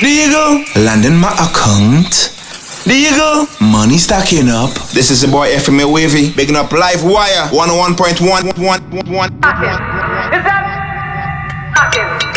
There you go. Land in my account. There you go. Money stacking up. This is the boy FMA Wavy. Bigging up Live Wire 101.1. Is that?